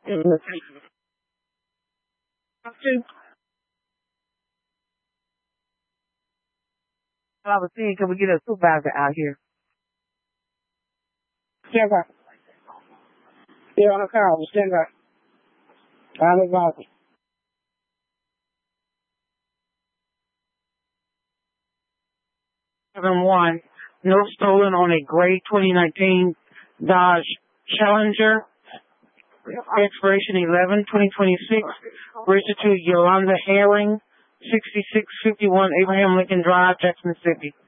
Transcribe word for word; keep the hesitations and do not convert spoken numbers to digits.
I was seeing, can we get a supervisor out here? Stand by. They're on the car. Stand by. I'm about it. seven one. No stolen on a gray twenty nineteen Dodge Challenger. Expiration eleven twenty twenty-six. Registered to Yolanda Herring, sixty-six fifty-one Abraham Lincoln Drive, Jackson, Mississippi.